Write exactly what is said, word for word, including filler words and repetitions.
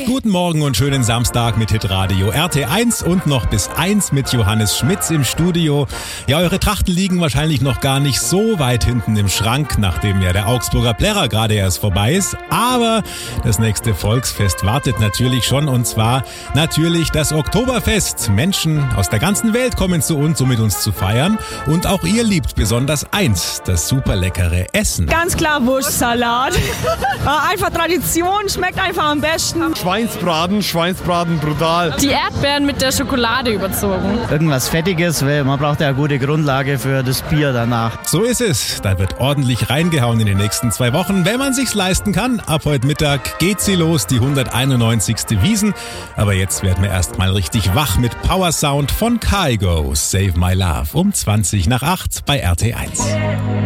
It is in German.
Guten Morgen und schönen Samstag mit Hitradio R T eins und noch bis eins mit Johannes Schmitz im Studio. Ja, eure Trachten liegen wahrscheinlich noch gar nicht so weit hinten im Schrank, nachdem ja der Augsburger Plärrer gerade erst vorbei ist. Aber das nächste Volksfest wartet natürlich schon, und zwar natürlich das Oktoberfest. Menschen aus der ganzen Welt kommen zu uns, um mit uns zu feiern. Und auch ihr liebt besonders eins, das super leckere Essen. Ganz klar Wurstsalat. Einfach Tradition, schmeckt einfach am besten. Schweinsbraten, Schweinsbraten brutal. Die Erdbeeren mit der Schokolade überzogen. Irgendwas Fettiges, weil man braucht ja eine gute Grundlage für das Bier danach. So ist es. Da wird ordentlich reingehauen in den nächsten zwei Wochen, wenn man sich's leisten kann. Ab heute Mittag geht sie los, die hunderteinundneunzigste Wiesn. Aber jetzt werden wir erstmal richtig wach mit Power Sound von Kygo. Save My Love um zwanzig nach acht bei R T eins.